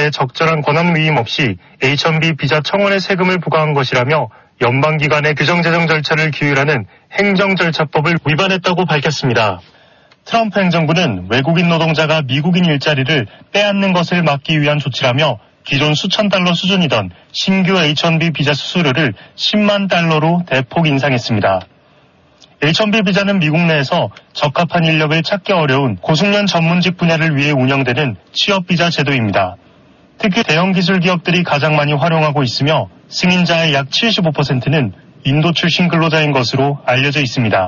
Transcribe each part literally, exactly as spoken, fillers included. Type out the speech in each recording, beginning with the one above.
대해 적절한 권한 위임 없이 에이치 원 비 비자 청원의 세금을 부과한 것이라며 연방기관의 규정재정 절차를 규율하는 행정절차법을 위반했다고 밝혔습니다. 트럼프 행정부는 외국인 노동자가 미국인 일자리를 빼앗는 것을 막기 위한 조치라며 기존 수천 달러 수준이던 신규 에이치 원 비 비자 수수료를 십만 달러로 대폭 인상했습니다. 에이치 원 비 비자는 미국 내에서 적합한 인력을 찾기 어려운 고숙련 전문직 분야를 위해 운영되는 취업비자 제도입니다. 특히 대형 기술 기업들이 가장 많이 활용하고 있으며 승인자의 약 칠십오 퍼센트는 인도 출신 근로자인 것으로 알려져 있습니다.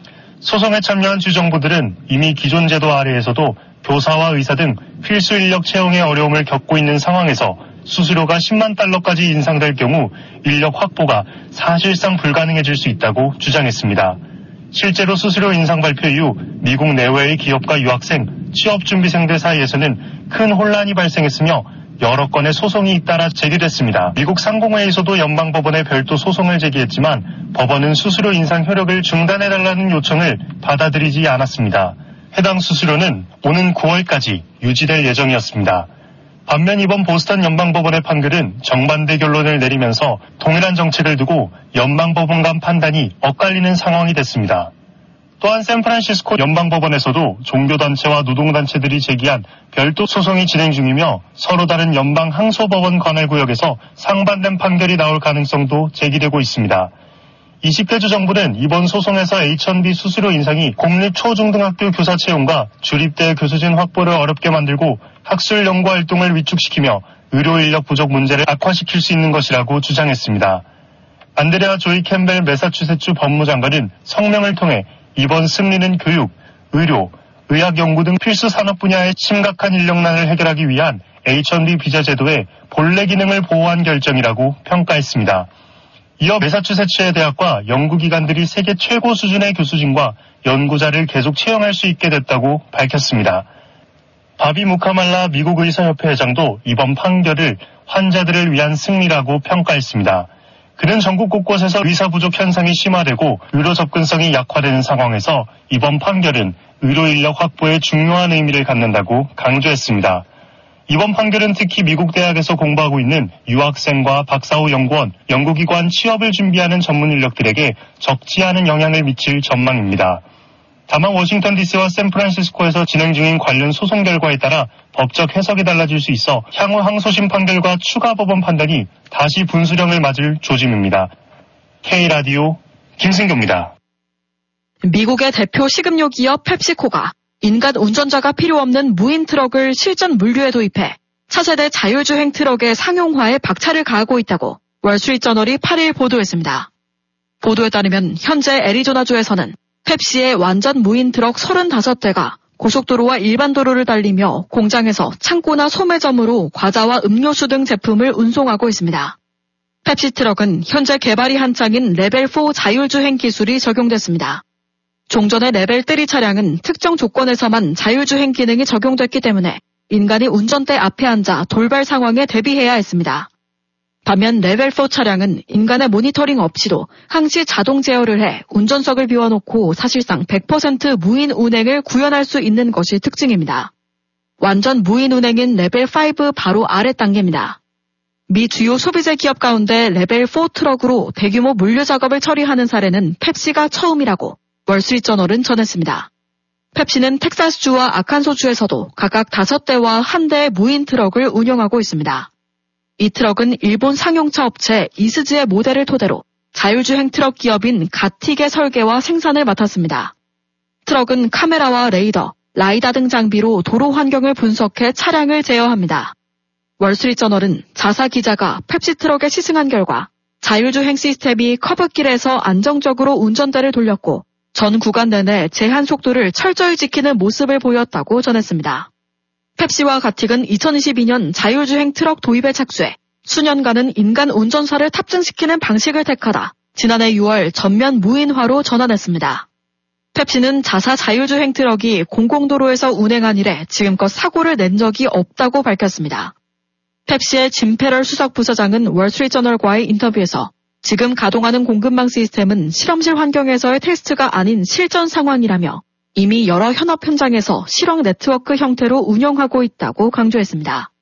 소송에 참여한 주정부들은 이미 기존 제도 아래에서도 교사와 의사 등 필수 인력 채용에 어려움을 겪고 있는 상황에서 수수료가 십만 달러까지 인상될 경우 인력 확보가 사실상 불가능해질 수 있다고 주장했습니다. 실제로 수수료 인상 발표 이후 미국 내외의 기업과 유학생, 취업준비생들 사이에서는 큰 혼란이 발생했으며 여러 건의 소송이 잇따라 제기됐습니다. 미국 상공회에서도 연방법원에 별도 소송을 제기했지만 법원은 수수료 인상 효력을 중단해달라는 요청을 받아들이지 않았습니다. 해당 수수료는 오는 구월까지 유지될 예정이었습니다. 반면 이번 보스턴 연방법원의 판결은 정반대 결론을 내리면서 동일한 정책을 두고 연방법원 간 판단이 엇갈리는 상황이 됐습니다. 또한 샌프란시스코 연방법원에서도 종교단체와 노동단체들이 제기한 별도 소송이 진행 중이며 서로 다른 연방 항소법원 관할구역에서 상반된 판결이 나올 가능성도 제기되고 있습니다. 이십 개 주 정부는 이번 소송에서 에이치 원 비 수수료 인상이 공립 초중등학교 교사 채용과 주립대 교수진 확보를 어렵게 만들고 학술 연구 활동을 위축시키며 의료 인력 부족 문제를 악화시킬 수 있는 것이라고 주장했습니다. 안드레아 조이 캠벨 매사추세츠 법무장관은 성명을 통해 이번 승리는 교육, 의료, 의학 연구 등 필수 산업 분야의 심각한 인력난을 해결하기 위한 에이치 원 비 비자 제도의 본래 기능을 보호한 결정이라고 평가했습니다. 이어 매사추세츠의 대학과 연구기관들이 세계 최고 수준의 교수진과 연구자를 계속 채용할 수 있게 됐다고 밝혔습니다. 바비 무카말라 미국 의사협회 회장도 이번 판결을 환자들을 위한 승리라고 평가했습니다. 그는 전국 곳곳에서 의사 부족 현상이 심화되고 의료 접근성이 약화되는 상황에서 이번 판결은 의료 인력 확보에 중요한 의미를 갖는다고 강조했습니다. 이번 판결은 특히 미국 대학에서 공부하고 있는 유학생과 박사 후 연구원, 연구기관 취업을 준비하는 전문 인력들에게 적지 않은 영향을 미칠 전망입니다. 다만 워싱턴 디씨와 샌프란시스코에서 진행 중인 관련 소송 결과에 따라 법적 해석이 달라질 수 있어 향후 항소심 판결과 추가 법원 판단이 다시 분수령을 맞을 조짐입니다. K라디오 김승규입니다. 미국의 대표 식음료 기업 펩시코가 인간 운전자가 필요 없는 무인 트럭을 실전 물류에 도입해 차세대 자율주행 트럭의 상용화에 박차를 가하고 있다고 월스트리트저널이 팔 일 보도했습니다. 보도에 따르면 현재 애리조나주에서는 펩시의 완전 무인 트럭 서른다섯 대가 고속도로와 일반 도로를 달리며 공장에서 창고나 소매점으로 과자와 음료수 등 제품을 운송하고 있습니다. 펩시 트럭은 현재 개발이 한창인 레벨 사 자율주행 기술이 적용됐습니다. 종전의 레벨 삼 차량은 특정 조건에서만 자율주행 기능이 적용됐기 때문에 인간이 운전대 앞에 앉아 돌발 상황에 대비해야 했습니다. 반면 레벨 사 차량은 인간의 모니터링 없이도 항시 자동 제어를 해 운전석을 비워놓고 사실상 백 퍼센트 무인 운행을 구현할 수 있는 것이 특징입니다. 완전 무인 운행인 레벨 오 바로 아래 단계입니다. 미 주요 소비재 기업 가운데 레벨 사 트럭으로 대규모 물류 작업을 처리하는 사례는 펩시가 처음이라고 월스트리트저널은 전했습니다. 펩시는 텍사스주와 아칸소주에서도 각각 다섯 대와 한 대의 무인 트럭을 운영하고 있습니다. 이 트럭은 일본 상용차 업체 이스즈의 모델을 토대로 자율주행 트럭 기업인 가틱의 설계와 생산을 맡았습니다. 트럭은 카메라와 레이더, 라이다 등 장비로 도로 환경을 분석해 차량을 제어합니다. 월스트리트저널은 자사 기자가 펩시 트럭에 시승한 결과 자율주행 시스템이 커브길에서 안정적으로 운전대를 돌렸고 전 구간 내내 제한 속도를 철저히 지키는 모습을 보였다고 전했습니다. 펩시와 가틱은 이천이십이 년 자율주행 트럭 도입에 착수해 수년간은 인간 운전사를 탑승시키는 방식을 택하다 지난해 유월 전면 무인화로 전환했습니다. 펩시는 자사 자율주행 트럭이 공공도로에서 운행한 이래 지금껏 사고를 낸 적이 없다고 밝혔습니다. 펩시의 짐 페럴 수석 부사장은 월스트리트저널과의 인터뷰에서 지금 가동하는 공급망 시스템은 실험실 환경에서의 테스트가 아닌 실전 상황이라며 이미 여러 현업 현장에서 실험 네트워크 형태로 운영하고 있다고 강조했습니다.